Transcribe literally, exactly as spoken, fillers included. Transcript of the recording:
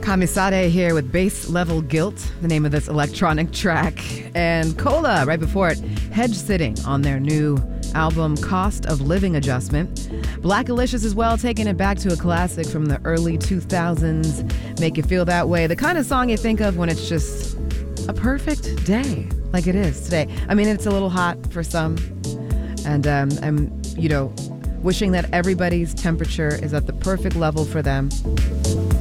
Kamisade here with Bass Level Guilt, the name of this electronic track. And Cola, right before it, Hedge Sitting on their new album, Cost of Living Adjustment. Blackalicious as well, taking it back to a classic from the early two thousands, Make You Feel That Way. The kind of song you think of when it's just a perfect day, like it is today. I mean, it's a little hot for some, and um, I'm, you know, wishing that everybody's temperature is at the perfect level for them.